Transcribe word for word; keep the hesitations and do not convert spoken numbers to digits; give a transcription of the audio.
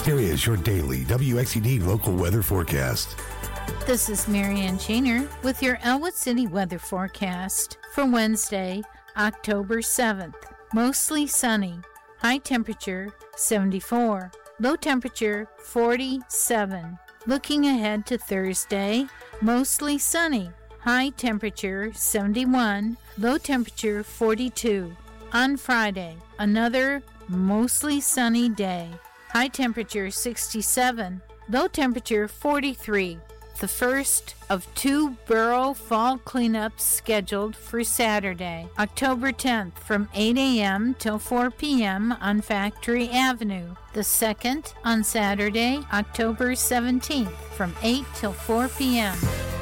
Here is your daily W X C D local weather forecast. This is Marianne Chainer with your Elwood City weather forecast for Wednesday, October seventh. Mostly sunny. High temperature seventy-four. Low temperature forty-seven. Looking ahead to Thursday, mostly sunny. High temperature seventy-one. Low temperature forty-two. On Friday, another mostly sunny day. High temperature sixty-seven. Low temperature forty-three. The first of two borough fall cleanups scheduled for Saturday, October tenth from eight a.m. till four p.m. on Factory Avenue. The second on Saturday, October seventeenth from eight till four p.m.